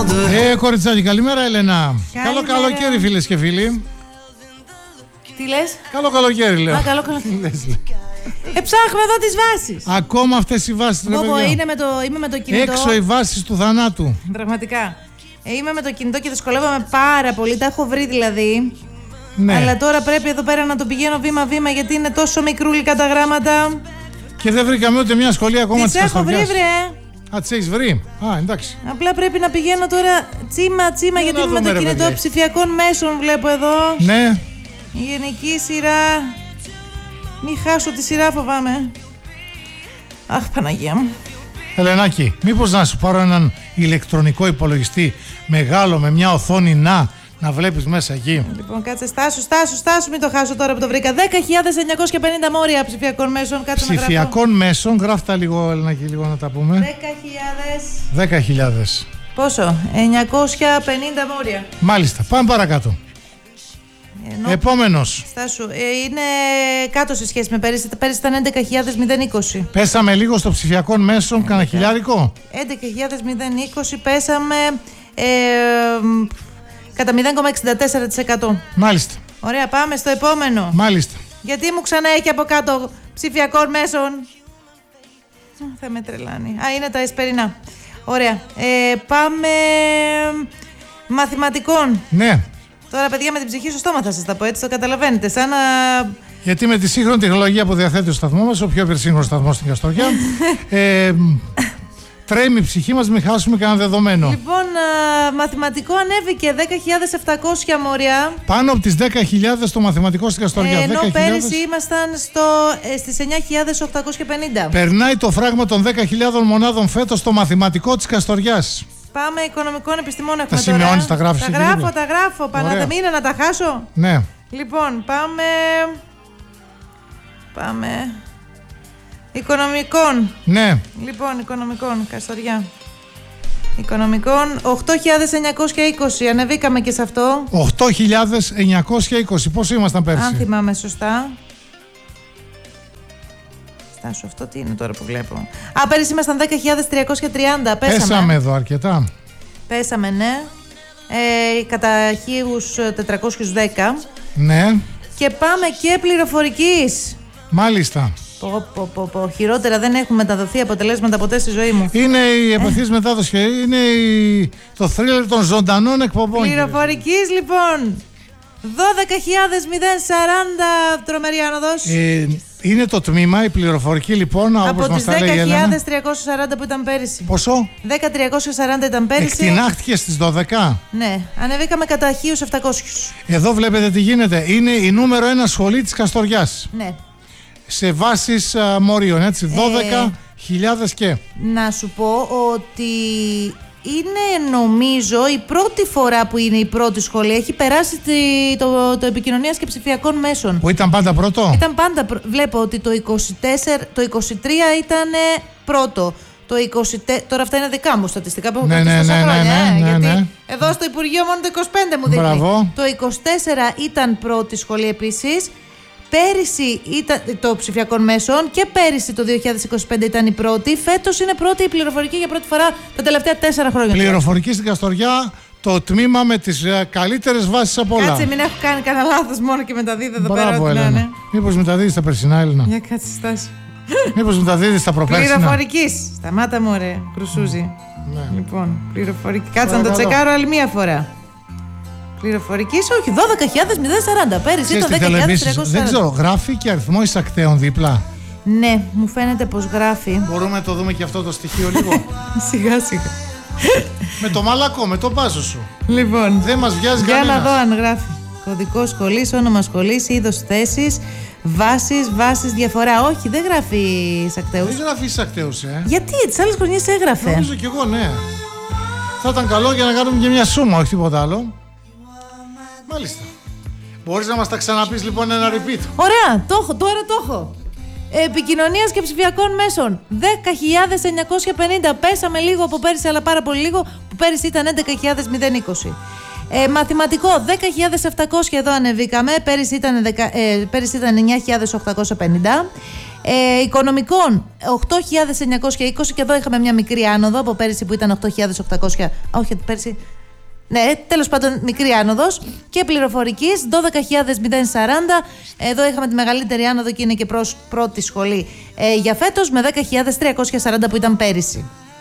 Κοριτσάκι, καλημέρα Έλενα. Καλό καλοκαίρι φίλες και φίλοι. Τι λες? Καλό καλοκαίρι λέω. Καλό καλοκαίρι. Ψάχνουμε εδώ τις βάσεις. Ακόμα αυτές οι βάσεις. Είμαι με το κινητό. Έξω οι βάσεις του θανάτου. Πραγματικά. Είμαι με το κινητό και δυσκολεύομαι πάρα πολύ. Τα έχω βρει δηλαδή. Ναι. Αλλά τώρα πρέπει εδώ πέρα να το πηγαίνω βήμα-βήμα γιατί είναι τόσο μικρούλικα τα γράμματα. Και δεν βρήκαμε ούτε μια σχολεία ακόμα της Καστοριάς. Τις έχω βρει, Α, τις έχεις βρει. Α, εντάξει. Απλά πρέπει να πηγαίνω τώρα τσίμα γιατί είμαι με το κινητό ψηφιακών μέσων, βλέπω εδώ. Ναι. Η γενική σειρά. Μην χάσω τη σειρά, φοβάμαι. Αχ, Παναγία μου. Ελενάκη, μήπως να σου πάρω έναν ηλεκτρονικό υπολογιστή μεγάλο με μια οθόνη να βλέπεις μέσα εκεί. Λοιπόν, κάτσε, στάσου, μην το χάσω τώρα που το βρήκα. 10.950 μόρια ψηφιακών μέσων. Κάτσε ψηφιακών μέσων, γράφτα λίγο, Ελενάκη, λίγο να τα πούμε. 10.000. Πόσο? 950 μόρια. Μάλιστα, πάμε παρακάτω. Επόμενος. Στάσου, είναι κάτω σε σχέση με πέρυσι. Πέρυσι ήταν 11.020. Πέσαμε λίγο στο ψηφιακών μέσων, κανένα χιλιάρικο. 11.020 πέσαμε κατά 0,64%. Μάλιστα. Ωραία, πάμε στο επόμενο. Μάλιστα. Γιατί μου ξανά έχει από κάτω ψηφιακών μέσων. Θα με τρελάνει. Α, είναι τα εσπερινά. Ωραία. Πάμε μαθηματικών. Ναι. Τώρα, παιδιά, με την ψυχή στο στόμα θα σας τα πω, έτσι το καταλαβαίνετε. Σαν να... Γιατί με τη σύγχρονη τεχνολογία που διαθέτει ο σταθμό μας, ο πιο υπερσύγχρονος σταθμός στην Καστοριά, τρέμει η ψυχή μας, μην χάσουμε κανένα δεδομένο. Λοιπόν, μαθηματικό ανέβηκε 10.700 μόρια. Πάνω από τις 10.000 το μαθηματικό στην Καστοριά. Ενώ πέρυσι ήμασταν στις 9.850. Περνάει το φράγμα των 10.000 μονάδων φέτος στο μαθηματικό της Καστοριάς. Πάμε οικονομικών επιστημών έχουμε τώρα. Τα σημειώνεις, τα γράφεις. Τα γράφω. Παναδεμίνα να τα χάσω. Ναι. Λοιπόν, πάμε. Οικονομικών. Ναι. Λοιπόν, οικονομικών, Καστοριά. Οικονομικών, 8.920. Ανεβήκαμε και σε αυτό. 8.920. Πόσο ήμασταν πέρσι? Αν θυμάμαι σωστά. Στάσου, αυτό τι είναι τώρα που βλέπω. Α, πέρυσι ήμασταν 10.330. Πέσαμε εδώ αρκετά. Πέσαμε, ναι. Κατά 1.410. Ναι. Και πάμε και πληροφορικής. Μάλιστα. Χειρότερα δεν έχουν μεταδοθεί αποτελέσματα ποτέ στη ζωή μου. Είναι η επαφής μετάδοση. Είναι το θρίλερ των ζωντανών εκπομπών. Πληροφορικής, λοιπόν. 12.040 τρομερή άνοδος. Είναι το τμήμα, η πληροφορική λοιπόν, από τις 10.340 που ήταν πέρυσι. Πόσο? 10.340 ήταν πέρυσι. Εκτινάχτηκε στις 12. Ναι, ανεβήκαμε κατά 1.700. Εδώ βλέπετε τι γίνεται. Είναι η νούμερο 1 σχολή της Καστοριάς. Ναι. Σε βάσεις μορίων, έτσι, 12.000 και. Να σου πω ότι είναι, νομίζω, η πρώτη φορά που είναι η πρώτη σχολή. Έχει περάσει το επικοινωνίας και ψηφιακών μέσων. Που ήταν πάντα πρώτο. Ήταν πάντα βλέπω ότι το 23 ήταν πρώτο. Το 24, τώρα αυτά είναι δικά μου στατιστικά που έχω κάνει τόσα χρόνια. Γιατί εδώ στο Υπουργείο μόνο το 25 μου δείχνει. Μπράβο. Το 24 ήταν πρώτη σχολή επίσης. Πέρυσι ήταν το ψηφιακών μέσων και πέρυσι το 2025 ήταν η πρώτη. Φέτος είναι πρώτη η πληροφορική για πρώτη φορά τα τελευταία 4 χρόνια. Πληροφορική στην Καστοριά, το τμήμα με τις καλύτερες βάσεις από όλα. Κάτσε, μην έχω κάνει κανένα λάθος μόνο και μεταδίδω εδώ πέρα. Μπράβο, Έλενα. Μήπως μεταδίδεις τα περσινά, Έλληνα? Για κάτσε, στάση. Μήπως μεταδίδεις τα προπέρσινα? Πληροφορικής. Σταμάτα μου, ρε, κρουσούζι. Ναι. Λοιπόν, πληροφορική. Κάτσε να το τσεκάρω άλλη μία φορά. Πληροφορικής, όχι, 12.040. Πέρυσι ήταν 10.340. Δεν ξέρω, γράφει και αριθμό εισακτέων δίπλα. Ναι, μου φαίνεται πως γράφει. Μπορούμε να το δούμε και αυτό το στοιχείο λίγο? Σιγά σιγά. Με το μαλακό, με το πάσο σου. Λοιπόν, δεν μας βιάζει κανένας. Για να δω αν γράφει. Κωδικό σχολής, όνομα σχολής, είδος θέσης, βάσεις, διαφορά. Όχι, δεν γράφει εισακτέους. Δεν γράφει εισακτέους, Γιατί, τις άλλες χρονιές έγραφε. Νομίζω κι εγώ, ναι. Θα ήταν καλό για να κάνουμε και μια σούμα, όχι τίποτα άλλο. Μάλιστα. Μπορείς να μας τα ξαναπείς λοιπόν ένα repeat? Ωραία, τώρα το έχω. Επικοινωνίας και ψηφιακών μέσων 10.950. Πέσαμε λίγο από πέρυσι, αλλά πάρα πολύ λίγο, που πέρυσι ήταν 11.020. Μαθηματικό 10.700, εδώ ανεβήκαμε. Πέρυσι ήταν 9.850. Οικονομικών 8.920 και εδώ είχαμε μια μικρή άνοδο από πέρυσι που ήταν 8.800. Όχι, πέρυσι. Ναι, τέλος πάντων μικρή άνοδος. Και πληροφορικής 12.040. Εδώ είχαμε τη μεγαλύτερη άνοδο και είναι και πρώτη σχολή για φέτος με 10.340 που ήταν πέρυσι.